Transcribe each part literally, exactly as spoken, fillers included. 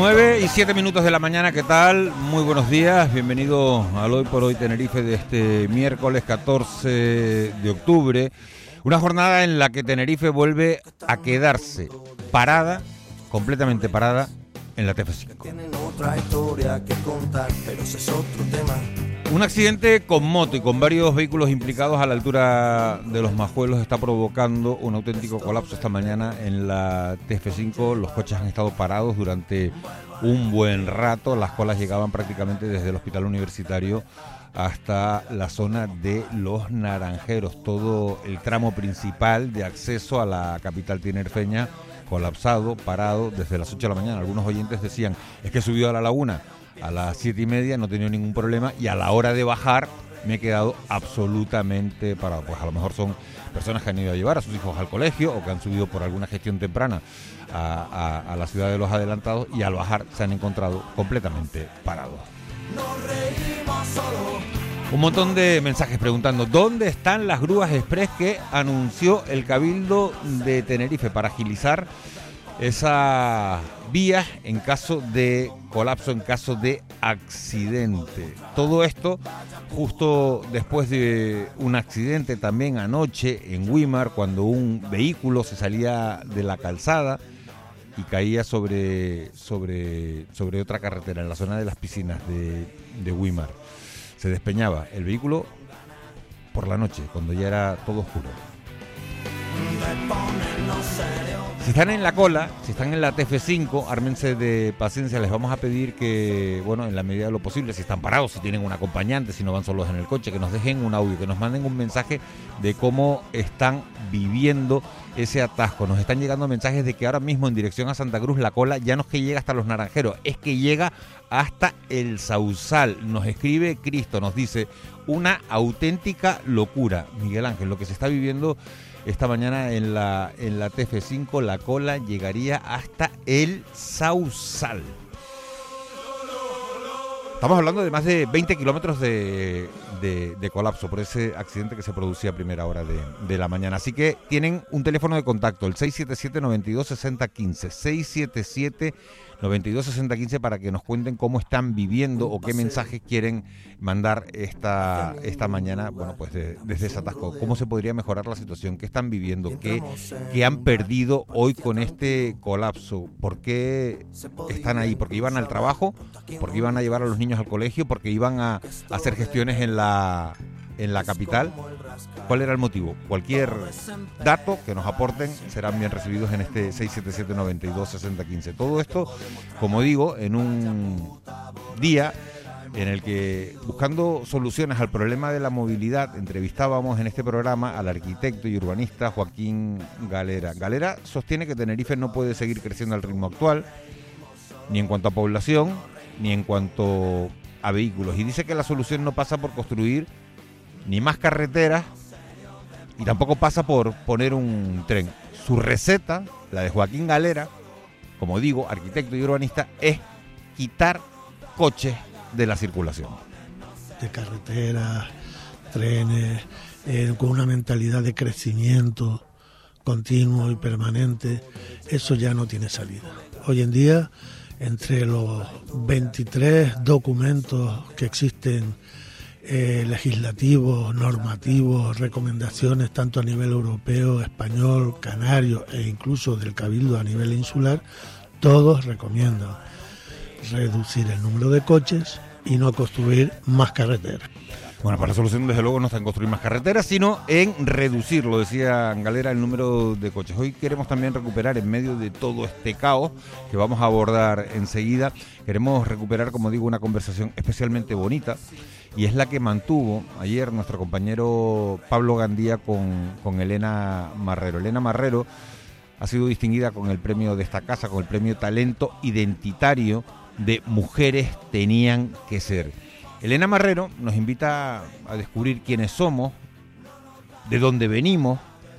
nueve y siete minutos de la mañana, ¿qué tal? Muy buenos días, bienvenido al Hoy por Hoy Tenerife de este miércoles catorce de octubre. Una jornada en la que Tenerife vuelve a quedarse parada, completamente parada, en la T F cinco. Tienen otra historia que contar, pero ese es otro tema. Un accidente con moto y con varios vehículos implicados a la altura de Los Majuelos está provocando un auténtico colapso esta mañana en la T F cinco. Los coches han estado parados durante un buen rato. Las colas llegaban prácticamente desde el Hospital Universitario hasta la zona de Los Naranjeros. Todo el tramo principal de acceso a la capital tinerfeña colapsado, parado desde las ocho de la mañana. Algunos oyentes decían, es que he subido a la laguna a las siete y media, no he tenido ningún problema, y a la hora de bajar me he quedado absolutamente parado. Pues a lo mejor son personas que han ido a llevar a sus hijos al colegio o que han subido por alguna gestión temprana a, a, a la ciudad de Los Adelantados y al bajar se han encontrado completamente parados. Un montón de mensajes preguntando ¿dónde están las grúas express que anunció el Cabildo de Tenerife para agilizar esas vías en caso de colapso, en caso de accidente? Todo esto justo después de un accidente también anoche en Güímar, cuando un vehículo se salía de la calzada y caía sobre, sobre, sobre otra carretera en la zona de las piscinas de, de Güímar. Se despeñaba el vehículo por la noche, cuando ya era todo oscuro. Si están en la cola, si están en la T F cinco, ármense de paciencia. Les vamos a pedir que, bueno, en la medida de lo posible, si están parados, si tienen un acompañante, si no van solos en el coche, que nos dejen un audio, que nos manden un mensaje de cómo están viviendo ese atasco. Nos están llegando mensajes de que ahora mismo en dirección a Santa Cruz la cola ya no es que llega hasta Los Naranjeros, es que llega hasta el Sausal. Nos escribe Cristo, nos dice, una auténtica locura. Miguel Ángel, lo que se está viviendo esta mañana en la, en la T F cinco, la cola llegaría hasta el Sausal. Estamos hablando de más de veinte kilómetros de, de, de colapso por ese accidente que se producía a primera hora de, de la mañana. Así que tienen un teléfono de contacto, el seis siete siete, nueve dos seis cero uno cinco, seis siete siete, nueve dos seis cero uno cinco, para que nos cuenten cómo están viviendo o qué mensajes quieren mandar esta, esta mañana, bueno, pues de, desde ese atasco. ¿Cómo se podría mejorar la situación? ¿Qué están viviendo? ¿Qué, qué han perdido hoy con este colapso? ¿Por qué están ahí? ¿Porque iban al trabajo? ¿Porque iban a llevar a los niños al colegio? ¿Porque iban a, a hacer gestiones en la, en la capital? ¿Cuál era el motivo? Cualquier dato que nos aporten serán bien recibidos en este seis siete siete, nueve dos seis cero uno cinco. Todo esto, como digo, en un día en el que, buscando soluciones al problema de la movilidad, entrevistábamos en este programa al arquitecto y urbanista Joaquín Galera. Galera sostiene que Tenerife no puede seguir creciendo al ritmo actual, ni en cuanto a población, ni en cuanto a vehículos. Y dice que la solución no pasa por construir ni más carreteras y tampoco pasa por poner un tren. Su receta, la de Joaquín Galera, como digo, arquitecto y urbanista, es quitar coches de la circulación. De carreteras, trenes, eh, con una mentalidad de crecimiento continuo y permanente, eso ya no tiene salida. Hoy en día, entre los veintitrés documentos que existen, eh, legislativos, normativos, recomendaciones tanto a nivel europeo, español, canario e incluso del Cabildo a nivel insular, todos recomiendan reducir el número de coches y no construir más carreteras. Bueno, para la solución desde luego no está en construir más carreteras, sino en reducir, lo decía Galera, el número de coches. Hoy queremos también recuperar, en medio de todo este caos que vamos a abordar enseguida, queremos recuperar, como digo, una conversación especialmente bonita, y es la que mantuvo ayer nuestro compañero Pablo Gandía con, con Elena Marrero. Elena Marrero ha sido distinguida con el premio de esta casa, con el premio Talento Identitario de Mujeres Tenían que Ser. Elena Marrero nos invita a descubrir quiénes somos, de dónde venimos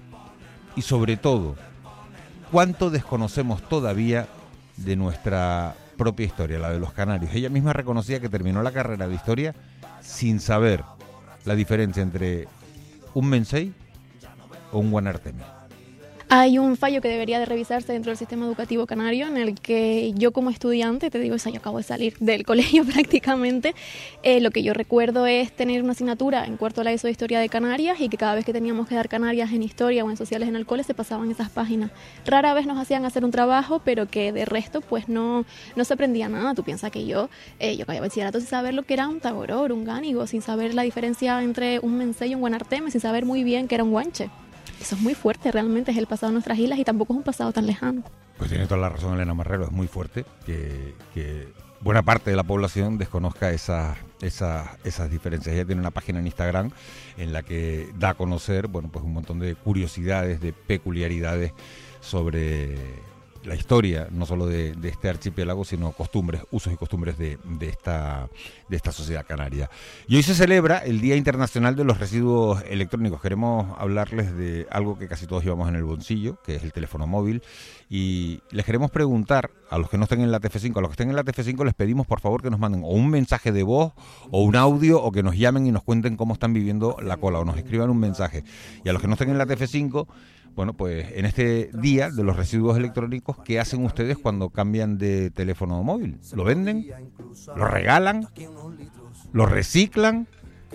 y, sobre todo, cuánto desconocemos todavía de nuestra propia historia, la de los canarios. Ella misma reconocía que terminó la carrera de historia sin saber la diferencia entre un Mensei o un Guanarteme. Hay un fallo que debería de revisarse dentro del sistema educativo canario, en el que yo como estudiante, te digo, eso, yo acabo de salir del colegio prácticamente, eh, lo que yo recuerdo es tener una asignatura en cuarto de la ESO de Historia de Canarias, y que cada vez que teníamos que dar Canarias en Historia o en Sociales en el cole se pasaban esas páginas. Rara vez nos hacían hacer un trabajo, pero que de resto pues no, no se aprendía nada. Tú piensas que yo, eh, yo acabé de bachillerato sin saber lo que era un tagoror, un gánigo, sin saber la diferencia entre un mensé y un guanarteme, sin saber muy bien que era un guanche. Eso es muy fuerte, realmente es el pasado de nuestras islas y tampoco es un pasado tan lejano. Pues tiene toda la razón Elena Marrero, es muy fuerte que, que buena parte de la población desconozca esas, esas, esas diferencias. Ella tiene una página en Instagram en la que da a conocer, bueno, pues un montón de curiosidades, de peculiaridades sobre la historia, no solo de, de este archipiélago, sino costumbres, usos y costumbres de, de, esta, de esta sociedad canaria. Y hoy se celebra el Día Internacional de los Residuos Electrónicos. Queremos hablarles de algo que casi todos llevamos en el bolsillo, que es el teléfono móvil, y les queremos preguntar a los que no estén en la T F cinco, a los que estén en la T F cinco les pedimos por favor que nos manden o un mensaje de voz o un audio, o que nos llamen y nos cuenten cómo están viviendo la cola, o nos escriban un mensaje. Y a los que no estén en la T F cinco, bueno, pues en este día de los residuos electrónicos, ¿qué hacen ustedes cuando cambian de teléfono móvil? ¿Lo venden? ¿Lo regalan? ¿Lo reciclan?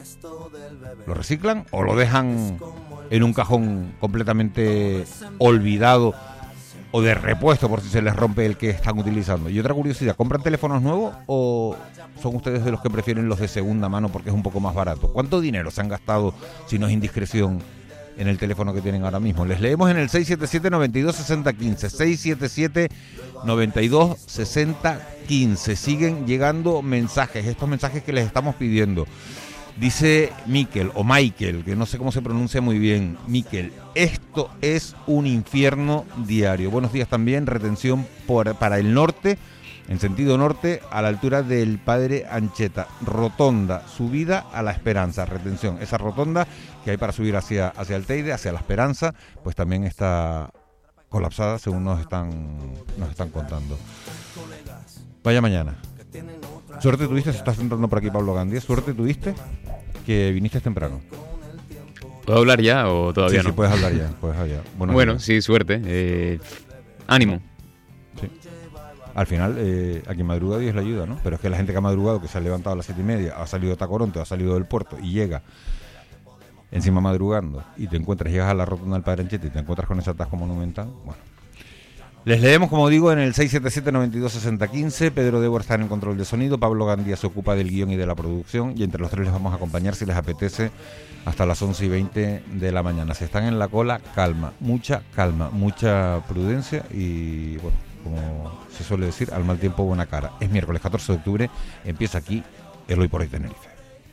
¿Lo reciclan o lo dejan en un cajón completamente olvidado o de repuesto por si se les rompe el que están utilizando? Y otra curiosidad, ¿compran teléfonos nuevos o son ustedes de los que prefieren los de segunda mano porque es un poco más barato? ¿Cuánto dinero se han gastado, si no es indiscreción, en el teléfono que tienen ahora mismo? Les leemos en el seis siete siete, nueve dos, seis cero uno cinco, seis siete siete, nueve dos, seis cero uno cinco. Siguen llegando mensajes, estos mensajes que les estamos pidiendo. Dice Miquel, o Michael, que no sé cómo se pronuncia muy bien, Miquel, esto es un infierno diario. Buenos días también, retención por, para el norte, en sentido norte, a la altura del Padre Ancheta, rotonda, subida a La Esperanza, retención. Esa rotonda que hay para subir hacia, hacia el Teide, hacia La Esperanza, pues también está colapsada, según nos están, nos están contando. Vaya mañana. Suerte tuviste, se está sentando por aquí Pablo Gandía, suerte tuviste que viniste temprano. ¿Puedo hablar ya o todavía sí, no? Sí, puedes hablar ya, puedes hablar ya. Buenos bueno, días. Sí, suerte. Eh, ánimo. Sí. Al final, eh, a quien madruga Dios le ayuda, ¿no? Pero es que la gente que ha madrugado, que se ha levantado a las siete y media, ha salido de Tacoronte, ha salido del puerto y llega encima madrugando y te encuentras, llegas a la rotonda del Padre Ancheta y te encuentras con ese atasco monumental, bueno. Les leemos, como digo, en el seis siete siete, nueve dos, seis cero uno cinco. Pedro Débora está en el control de sonido, Pablo Gandía se ocupa del guión y de la producción, y entre los tres les vamos a acompañar, si les apetece, hasta las once y veinte de la mañana. Si están en la cola, calma, mucha calma, mucha prudencia y, bueno, como se suele decir, al mal tiempo buena cara. Es miércoles catorce de octubre, empieza aquí el Hoy por Hoy Tenerife.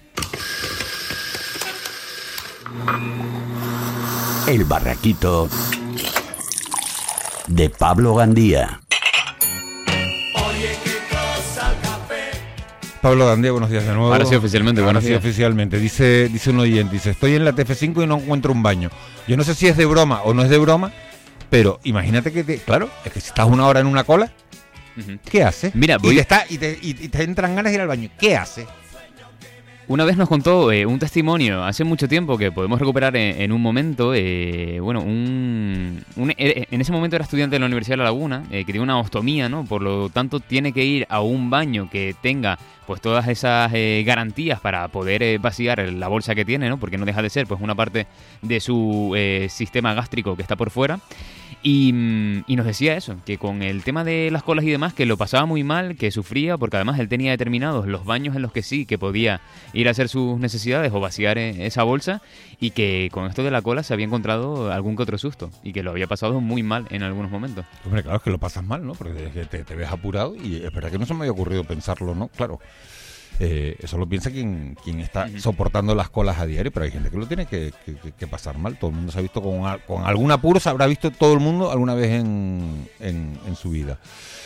El Barraquito de Pablo Gandía. Pablo Gandía, buenos días de nuevo. Ahora sí oficialmente, Ahora buenos sí días. oficialmente. Dice, dice un oyente, dice, estoy en la T F cinco y no encuentro un baño. Yo no sé si es de broma o no es de broma, pero imagínate que, te, claro, es que si estás una hora en una cola, Uh-huh. ¿qué haces? Mira, voy- y, te está, y, te, y te entran ganas de ir al baño, ¿qué haces? Una vez nos contó eh, un testimonio hace mucho tiempo que podemos recuperar en, en un momento. Eh, bueno, un, un- eh, en ese momento era estudiante de la Universidad de La Laguna, eh, que tiene una ostomía, ¿no? Por lo tanto, tiene que ir a un baño que tenga pues todas esas eh, garantías para poder eh, vaciar la bolsa que tiene, ¿no? Porque no deja de ser pues una parte de su eh, sistema gástrico que está por fuera. Y, mm, y nos decía eso, que con el tema de las colas y demás, que lo pasaba muy mal, que sufría, porque además él tenía determinados los baños en los que sí, que podía ir a hacer sus necesidades o vaciar eh, esa bolsa, y que con esto de la cola se había encontrado algún que otro susto, y que lo había pasado muy mal en algunos momentos. Hombre, claro, es que lo pasas mal, ¿no? Porque te, te, te ves apurado y es verdad que no se me había ocurrido pensarlo, ¿no? Claro. Eh, eso lo piensa quien, quien está Uh-huh. soportando las colas a diario, pero hay gente que lo tiene que, que, que pasar mal. Todo el mundo se ha visto con, al- con algún apuro, se habrá visto todo el mundo alguna vez en, en, en su vida.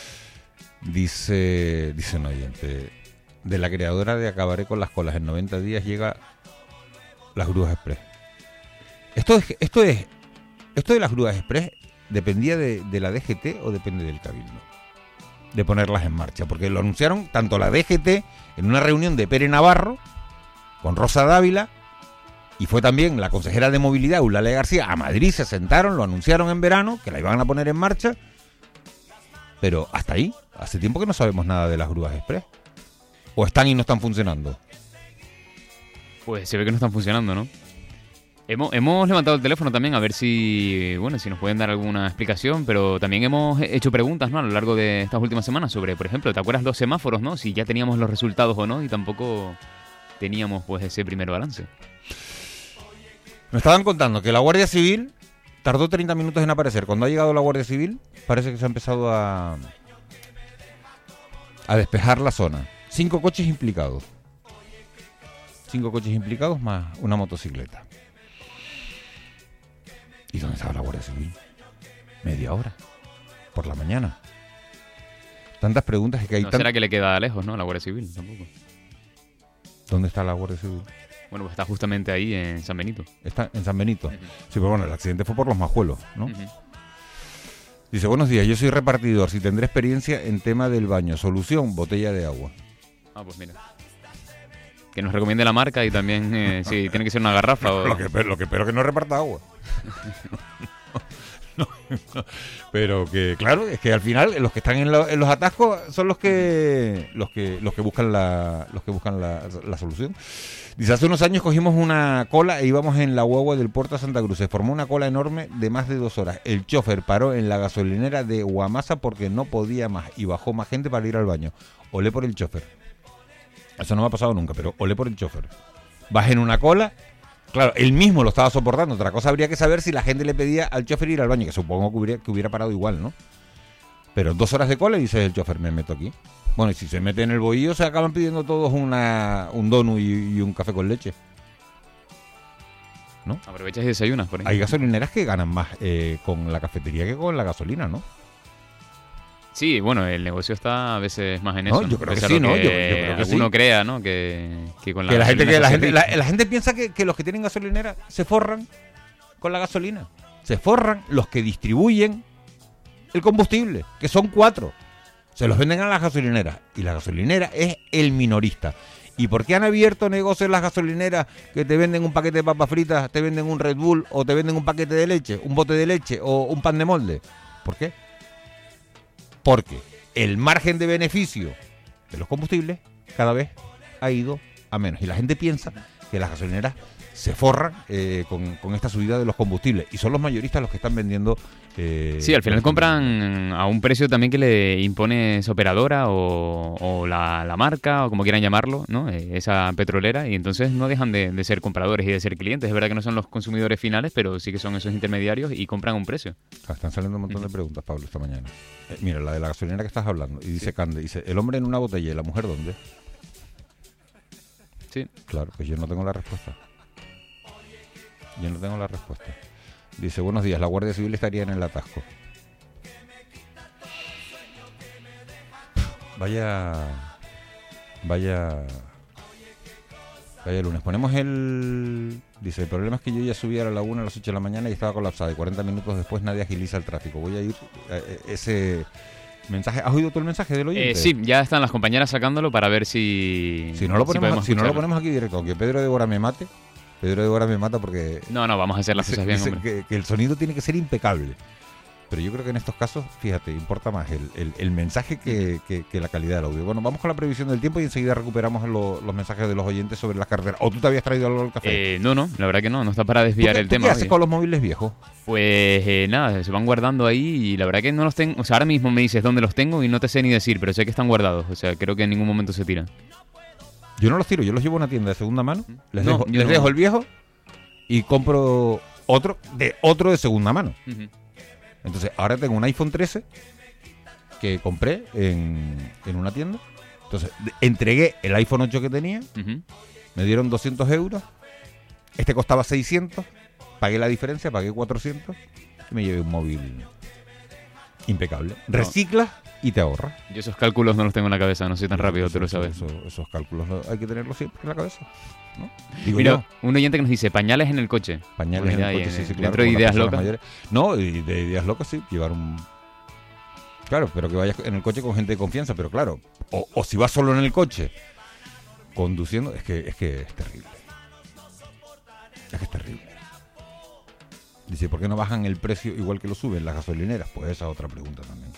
Dice, dice un oyente, de la creadora de Acabaré con las colas en noventa días llega las grúas express. Esto es, esto es, esto de las grúas express dependía de, de la D G T o depende del Cabildo de ponerlas en marcha, porque lo anunciaron tanto la D G T en una reunión de Pere Navarro con Rosa Dávila Y fue también la consejera de movilidad, Eulalia García, a Madrid, se sentaron, lo anunciaron en verano, que la iban a poner en marcha, pero hasta ahí, hace tiempo que no sabemos nada de las grúas express. ¿O están y no están funcionando? Pues se ve que no están funcionando, ¿no? Hemos, hemos levantado el teléfono también a ver si, bueno, si nos pueden dar alguna explicación, pero también hemos hecho preguntas, ¿no? A lo largo de estas últimas semanas sobre, por ejemplo, ¿te acuerdas los semáforos, no? Si ya teníamos los resultados o no, y tampoco teníamos, pues, ese primer balance. Me estaban contando que la Guardia Civil tardó treinta minutos en aparecer. Cuando ha llegado la Guardia Civil, parece que se ha empezado a, a despejar la zona. Cinco coches implicados. Cinco coches implicados más una motocicleta. ¿Y dónde estaba la Guardia Civil? Media hora. Por la mañana. Tantas preguntas que hay... No tan... será que le queda lejos, ¿no? La Guardia Civil, tampoco. ¿Dónde está la Guardia Civil? Bueno, pues está justamente ahí en San Benito. Está en San Benito. Uh-huh. Sí, pero bueno, el accidente fue por los Majuelos, ¿no? Uh-huh. Dice, buenos días, yo soy repartidor, si tendré experiencia en tema del baño. Solución, botella de agua. Ah, pues mira. Que nos recomiende la marca y también eh, si tiene que ser una garrafa o... Lo que, lo que espero que no reparta agua. no, no. Pero que, claro, es que al final los que están en, lo, en los atascos son los que los que los que buscan la los que buscan la, la solución. Dice, hace unos años cogimos una cola e íbamos en la guagua del puerto de Santa Cruz. Se formó una cola enorme de más de dos horas. El chofer paró en la gasolinera de Guamasa porque no podía más y bajó más gente para ir al baño. Olé por el chofer. Eso no me ha pasado nunca, pero olé por el chofer. Vas en una cola, claro, él mismo lo estaba soportando. Otra cosa habría que saber si la gente le pedía al chofer ir al baño, que supongo que hubiera, que hubiera parado igual, ¿no? Pero dos horas de cola y dice el chofer, me meto aquí. Bueno, y si se mete en el bohío, se acaban pidiendo todos una un donut y, y un café con leche. ¿No? Aprovechas y desayunas por ahí. Hay gasolineras que ganan más eh, con la cafetería que con la gasolina, ¿no? Sí, bueno, el negocio está a veces más en eso. No, yo creo que Pese a sí, lo ¿no? que Yo- yo creo que alguno sí. crea, ¿no? Que, que con la Que la gente, que gasolina la se gente, hace la, rico. la gente piensa que, que los que tienen gasolinera se forran con la gasolina. Se forran los que distribuyen el combustible, que son cuatro. Se los venden a las gasolineras. Y la gasolinera es el minorista. ¿Y por qué han abierto negocios las gasolineras que te venden un paquete de papas fritas, te venden un Red Bull o te venden un paquete de leche, un bote de leche o un pan de molde? ¿Por qué? Porque el margen de beneficio de los combustibles cada vez ha ido a menos. Y la gente piensa que las gasolineras se forran eh, con, con esta subida de los combustibles. Y son los mayoristas los que están vendiendo... Eh, Sí, al final los compran a un precio también que le impone esa operadora o, o la, la marca o como quieran llamarlo, ¿no? Eh, esa petrolera, y entonces no dejan de, de ser compradores y de ser clientes. Es verdad que no son los consumidores finales, pero sí que son esos intermediarios y compran a un precio. Ah, están saliendo un montón de preguntas, Pablo, esta mañana. Eh, mira, la de la gasolinera que estás hablando. Y dice Cande, dice, ¿el hombre en una botella y la mujer dónde? Sí. Claro, pues yo no tengo la respuesta. Yo no tengo la respuesta. Dice, buenos días, la Guardia Civil estaría en el atasco. Vaya... Vaya... Vaya lunes. Ponemos el... Dice, el problema es que yo ya subí a la laguna a las ocho de la mañana y estaba colapsada. Y cuarenta minutos después nadie agiliza el tráfico. Voy a ir... Eh, ese mensaje... ¿Has oído tú el mensaje del oyente? Eh, sí, ya están las compañeras sacándolo para ver si... Si no lo ponemos, podemos si no lo escucharlo. ponemos aquí directo, aunque Pedro de Bora me mate... Pedro de Bora me mata porque... No, no, vamos a hacer las Dice, cosas bien, dice hombre. que, que el sonido tiene que ser impecable. Pero yo creo que en estos casos, fíjate, importa más el, el, el mensaje que, que, que la calidad del audio. Bueno, vamos con la previsión del tiempo y enseguida recuperamos lo- los mensajes de los oyentes sobre las carreteras. ¿O tú te habías traído algo al café? Eh, no, no, la verdad que no, no está para ¿Tú desviar qué, el tú tema. qué haces oye. con los móviles viejos? Pues eh, nada, se van guardando ahí y la verdad que no los tengo. O sea, ahora mismo me dices dónde los tengo y no te sé ni decir, pero sé que están guardados. O sea, creo que en ningún momento se tiran. Yo no los tiro, yo los llevo a una tienda de segunda mano, les, No, dejo, yo les no. dejo el viejo y compro otro de otro de segunda mano. Ujú. Entonces, ahora tengo un iPhone trece que compré en, en una tienda. Entonces, de- entregué el iPhone ocho que tenía, Ujú. me dieron doscientos euros. Este costaba seiscientos, pagué la diferencia, pagué cuatrocientos y me llevé un móvil impecable. Reciclas y te ahorras. Yo esos cálculos no los tengo en la cabeza, no soy tan rápido, Eso- tú lo eso- sabes. eso- esos cálculos lo- hay que tenerlos siempre en la cabeza, ¿no? Digo Mira, yo, un oyente que nos dice pañales en el coche. pañales en Pues el ahí, coche, sí, sí, claro. dentro de como las ideas personas locas. mayores. No, y de ideas locas sí, llevar un... Claro, pero que vayas en el coche con gente de confianza, pero claro, o, o si vas solo en el coche conduciendo, es que es que es terrible. Es que es terrible. Dice, ¿por qué no bajan el precio igual que lo suben las gasolineras? Pues esa es otra pregunta también.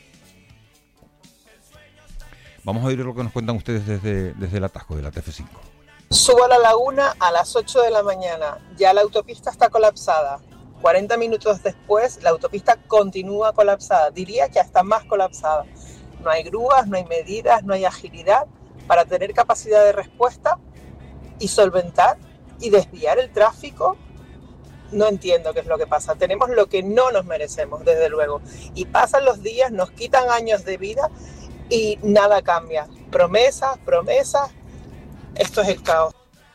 Vamos a oír lo que nos cuentan ustedes desde, desde el atasco de la T F cinco. Subo a la laguna a las ocho de la mañana. Ya la autopista está colapsada. cuarenta minutos después, la autopista continúa colapsada. Diría que hasta más colapsada. No hay grúas, no hay medidas, no hay agilidad para tener capacidad de respuesta y solventar y desviar el tráfico. No entiendo qué es lo que pasa. Tenemos lo que no nos merecemos, desde luego. Y pasan los días, nos quitan años de vida y nada cambia. Promesas, promesas. Esto es el caos.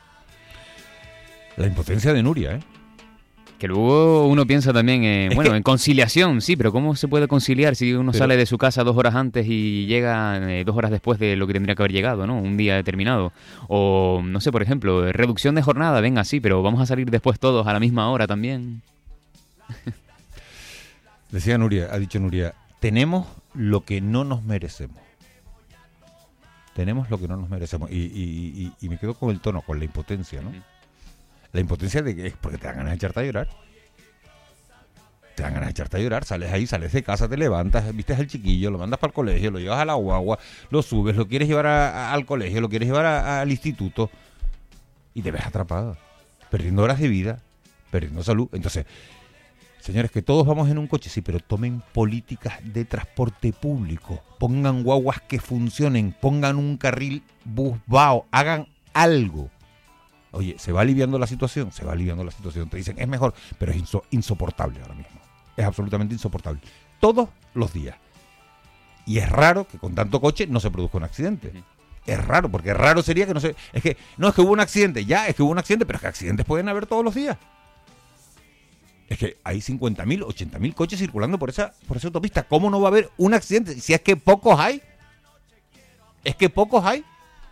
La impotencia de Nuria, ¿eh? Que luego uno piensa también en, bueno, que... en conciliación, sí, pero ¿cómo se puede conciliar si uno pero... sale de su casa dos horas antes y llega eh, dos horas después de lo que tendría que haber llegado, ¿no? Un día determinado. O, no sé, por ejemplo, reducción de jornada, venga, sí, pero vamos a salir después todos a la misma hora también. Decía Nuria, ha dicho Nuria, tenemos lo que no nos merecemos. Tenemos lo que no nos merecemos. Y, y, y, y me quedo con el tono, con la impotencia, ¿no? Mm. La impotencia de que es porque te dan ganas de echarte a llorar. Te dan ganas de echarte a llorar, sales ahí, sales de casa, te levantas, vistes al chiquillo, lo mandas para el colegio, lo llevas a la guagua, lo subes, lo quieres llevar a, a, al colegio, lo quieres llevar a, a, al instituto y te ves atrapado, perdiendo horas de vida, perdiendo salud. Entonces, señores, que todos vamos en un coche, sí, pero tomen políticas de transporte público, pongan guaguas que funcionen, pongan un carril busbao, hagan algo. Oye, ¿se va aliviando la situación? Se va aliviando la situación. Te dicen, es mejor, pero es inso- insoportable ahora mismo. Es absolutamente insoportable. Todos los días. Y es raro que con tanto coche no se produzca un accidente. Uh-huh. Es raro, porque raro sería que no se... Es que, no, es que hubo un accidente. Ya, es que hubo un accidente, pero es que accidentes pueden haber todos los días. Es que hay cincuenta mil, ochenta mil coches circulando por esa, por esa autopista. ¿Cómo no va a haber un accidente? Si es que pocos hay. Es que pocos hay.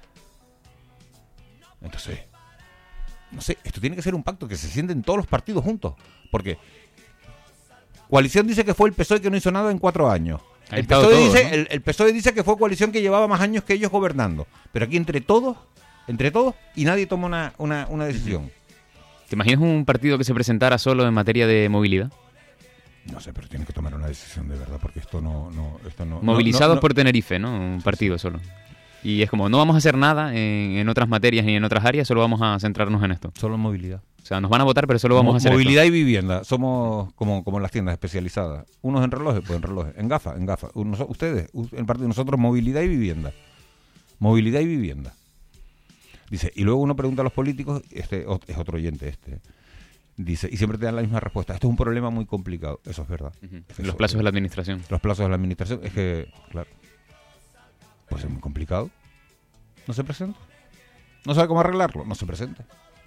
Entonces... No sé, esto tiene que ser un pacto que se sienten todos los partidos juntos. Porque coalición dice que fue el P S O E que no hizo nada en cuatro años. El P S O E, dice, ¿no? el, el P S O E dice que fue coalición que llevaba más años que ellos gobernando. Pero aquí entre todos, entre todos, y nadie toma una, una, una decisión. ¿Te imaginas un partido que se presentara solo en materia de movilidad? No sé, pero tienen que tomar una decisión de verdad, porque esto no... no, esto no Movilizados no, no, no. por Tenerife, ¿no? Un partido sí, sí. solo. Y es como, no vamos a hacer nada en, en otras materias ni en otras áreas, solo vamos a centrarnos en esto. Solo en movilidad. O sea, nos van a votar, pero solo vamos Mo- a hacer Movilidad esto. y vivienda. Somos como, como en las tiendas especializadas. Unos en relojes, pues en relojes. En gafas, en gafas. Unos, ustedes, el partido, nosotros, movilidad y vivienda. Movilidad y vivienda. Dice, y luego uno pregunta a los políticos, este es otro oyente este, dice, y siempre te dan la misma respuesta. Esto es un problema muy complicado. Eso es verdad. Uh-huh. Eso, los plazos de la administración. Los plazos de la administración. Es que, claro, pues es muy complicado. No se presenta. No sabe cómo arreglarlo. No se presenta.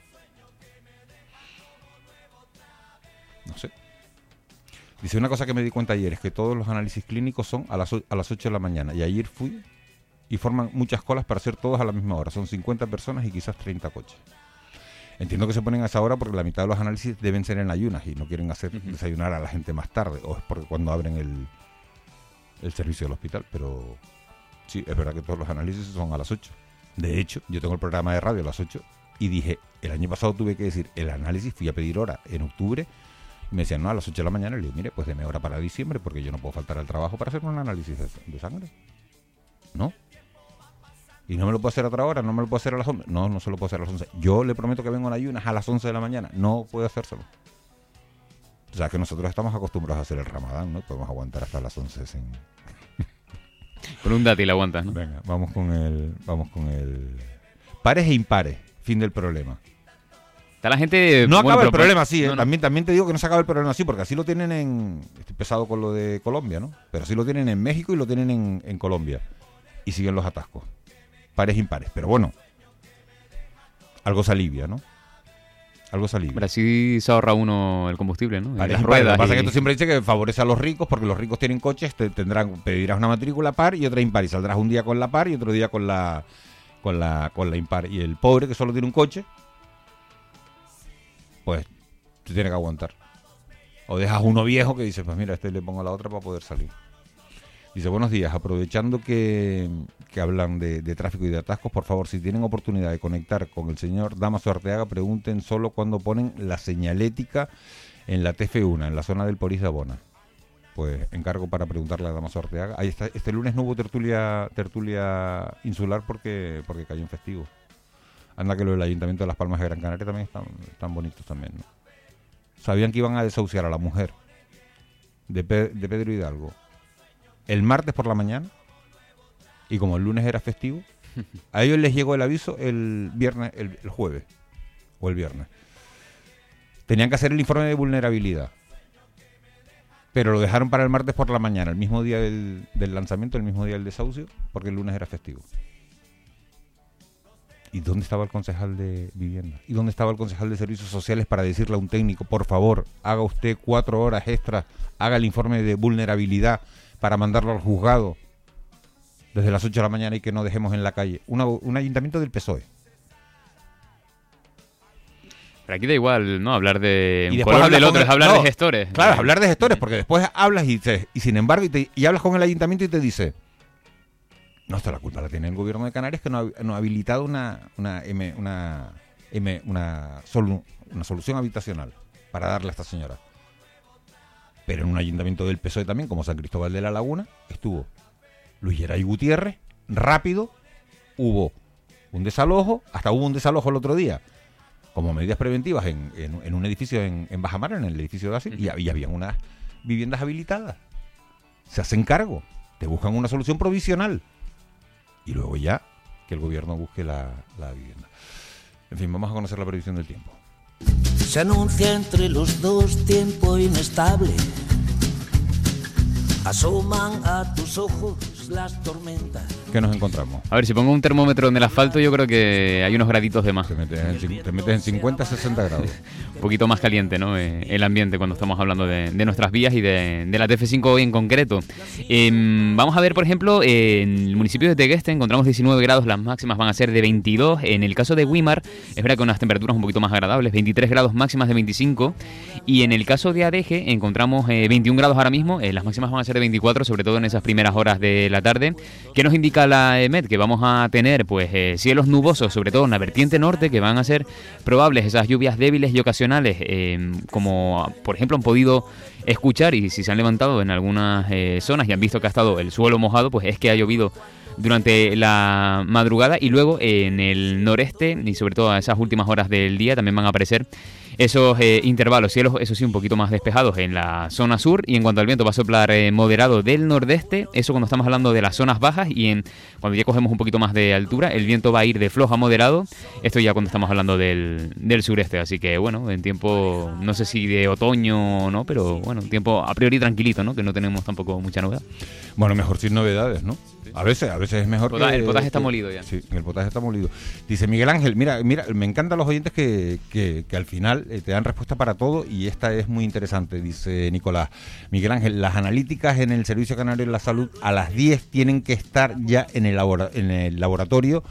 No sé. Dice, una cosa que me di cuenta ayer es que todos los análisis clínicos son a las, a las ocho de la mañana. Y ayer fui y forman muchas colas para hacer todos a la misma hora. Son cincuenta personas y quizás treinta coches. Entiendo que se ponen a esa hora porque la mitad de los análisis deben ser en ayunas y no quieren hacer uh-huh. desayunar a la gente más tarde. O es porque cuando abren el, el servicio del hospital. Pero sí, es verdad que todos los análisis son a las ocho. De hecho, yo tengo el programa de radio a las ocho y dije, el año pasado tuve que decir el análisis, fui a pedir hora en octubre y me decían, no, a las ocho de la mañana. Y le digo, mire, pues deme hora para diciembre porque yo no puedo faltar al trabajo para hacer un análisis de, de sangre. ¿No? Y no me lo puedo hacer a otra hora, no me lo puedo hacer a las once. No, no se lo puedo hacer a las once. Yo le prometo que vengo en ayunas a las once de la mañana. No puedo hacérselo. O sea, que nosotros estamos acostumbrados a hacer el Ramadán, ¿no? Podemos aguantar hasta las once sin... Con un dátil aguantas, ¿no? Venga, vamos con el... Vamos con el... Pares e impares. Fin del problema. Está la gente... No bueno, acaba el pero, problema así, ¿eh? no, no. También, también te digo que no se acaba el problema así, porque así lo tienen en... Estoy pesado con lo de Colombia, ¿no? Pero así lo tienen en México y lo tienen en, en Colombia. Y siguen los atascos. Pares e impares. Pero bueno, algo se alivia, ¿no? Algo se alivia. Pero así se ahorra uno el combustible, ¿no? Pares las y pares. ruedas. Lo que pasa y... es que tú siempre dices que favorece a los ricos, porque los ricos tienen coches, te tendrán, pedirás una matrícula par y otra impar. Y saldrás un día con la par y otro día con la, con la, con la impar. Y el pobre que solo tiene un coche, pues te tiene que aguantar. O dejas uno viejo que dices, pues mira, a este le pongo la otra para poder salir. Dice, buenos días, aprovechando que, que hablan de, de tráfico y de atascos, por favor, si tienen oportunidad de conectar con el señor Damaso Arteaga, pregunten solo cuando ponen la señalética en la T F uno, en la zona del Porís de Abona. Pues encargo para preguntarle a Damaso Arteaga. Ahí está, este lunes no hubo tertulia tertulia insular porque porque cayó en festivo. Anda que lo del Ayuntamiento de Las Palmas de Gran Canaria también están, están bonitos también, ¿no? Sabían que iban a desahuciar a la mujer de, Pe- de Pedro Hidalgo el martes por la mañana, y como el lunes era festivo, a ellos les llegó el aviso el viernes, el, el jueves o el viernes. Tenían que hacer el informe de vulnerabilidad, pero lo dejaron para el martes por la mañana, el mismo día del, del lanzamiento, el mismo día del desahucio, porque el lunes era festivo. ¿Y dónde estaba el concejal de vivienda? ¿Y dónde estaba el concejal de servicios sociales para decirle a un técnico, por favor, haga usted cuatro horas extras, haga el informe de vulnerabilidad para mandarlo al juzgado desde las ocho de la mañana y que no dejemos en la calle? Una, un ayuntamiento del P S O E. Pero aquí da igual, ¿no? Hablar de Y un después color hablas del otro, con es el- hablar no, de gestores. Claro, hablar de gestores, porque después hablas y, te, y sin embargo, y, te, y hablas con el ayuntamiento y te dice, no, esto la culpa la tiene el gobierno de Canarias, que no ha, no ha habilitado una una, M, una, M, una, solu, una solución habitacional para darle a esta señora. Pero en un ayuntamiento del P S O E también, como San Cristóbal de la Laguna, estuvo Luis Geray Gutiérrez, rápido, hubo un desalojo, hasta hubo un desalojo el otro día, como medidas preventivas en, en, en un edificio en, en Bajamar, en el edificio de Asil, uh-huh. y, y había unas viviendas habilitadas. Se hacen cargo, te buscan una solución provisional, y luego ya que el gobierno busque la, la vivienda. En fin, vamos a conocer la previsión del tiempo. Se anuncia entre los dos tiempo inestable. Asoman a tus ojos las tormentas. ¿Qué nos encontramos? A ver, si pongo un termómetro en el asfalto, yo creo que hay unos graditos de más. Te metes en, cin- te metes en cincuenta, sesenta grados. Un poquito más caliente, ¿no? Eh, el ambiente cuando estamos hablando de, de nuestras vías y de, de la T F cinco hoy en concreto. Eh, vamos a ver, por ejemplo, eh, en el municipio de Tegueste encontramos diecinueve grados, las máximas van a ser de veintidós. En el caso de Güímar, es verdad que unas temperaturas un poquito más agradables, veintitrés grados, máximas de veinticinco. Y en el caso de Adeje encontramos eh, veintiún grados ahora mismo, eh, las máximas van a ser de veinticuatro, sobre todo en esas primeras horas de la tarde. ¿Qué nos indica la E M E T? Que vamos a tener pues eh, cielos nubosos, sobre todo en la vertiente norte, que van a ser probables esas lluvias débiles y ocasionales, eh, como por ejemplo han podido escuchar, y si se han levantado en algunas eh, zonas y han visto que ha estado el suelo mojado, pues es que ha llovido durante la madrugada. Y luego eh, en el noreste y sobre todo a esas últimas horas del día también van a aparecer esos eh, intervalos, cielos, eso sí, un poquito más despejados en la zona sur. Y en cuanto al viento, va a soplar eh, moderado del nordeste, eso cuando estamos hablando de las zonas bajas. Y en cuando ya cogemos un poquito más de altura, el viento va a ir de flojo a moderado, esto ya cuando estamos hablando del, del sureste. Así que bueno, en tiempo, no sé si de otoño o no, pero bueno, un tiempo a priori tranquilito, ¿no? Que no tenemos tampoco mucha novedad. Bueno, mejor sin novedades, ¿no? A veces, a veces es mejor el potaje, que... El potaje está que, molido ya. Sí, el potaje está molido. Dice Miguel Ángel, mira, mira, me encantan los oyentes que, que, que al final eh, te dan respuesta para todo, y esta es muy interesante, dice Nicolás. Miguel Ángel, las analíticas en el Servicio Canario de la Salud a las diez tienen que estar ya en el, labora, en el laboratorio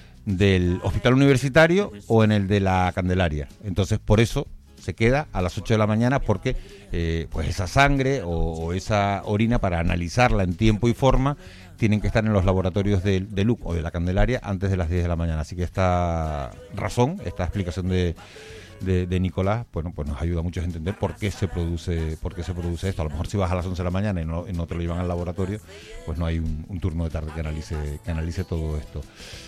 del Hospital Universitario o en el de la Candelaria. Entonces, por eso se queda a las ocho de la mañana, porque eh, pues esa sangre o, o esa orina, para analizarla en tiempo y forma, tienen que estar en los laboratorios de, de L U C o de la Candelaria antes de las diez de la mañana. Así que esta razón, esta explicación de, de, de Nicolás, bueno, pues nos ayuda mucho a entender por qué se produce por qué se produce esto. A lo mejor si vas a las once de la mañana y no, y no te lo llevan al laboratorio, pues no hay un, un turno de tarde que analice, que analice todo esto.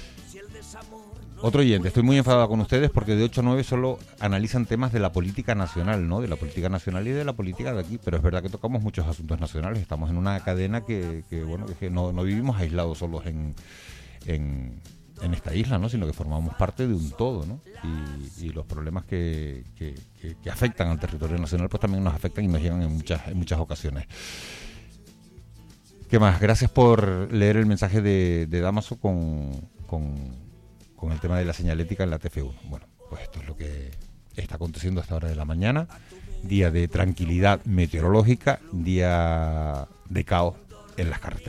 Otro oyente, estoy muy enfadada con ustedes porque de ocho a nueve solo analizan temas de la política nacional, ¿no? De la política nacional y de la política de aquí, pero es verdad que tocamos muchos asuntos nacionales, estamos en una cadena que, que bueno, que no, no vivimos aislados solos en, en, en esta isla, ¿no? Sino que formamos parte de un todo, ¿no? Y, y los problemas que, que, que, que afectan al territorio nacional, pues también nos afectan y nos llegan en muchas, en muchas ocasiones. ¿Qué más? Gracias por leer el mensaje de, de Damaso con... con con el tema de la señalética en la T F uno. Bueno, pues esto es lo que está aconteciendo a esta hora de la mañana. Día de tranquilidad meteorológica, día de caos en las carreteras.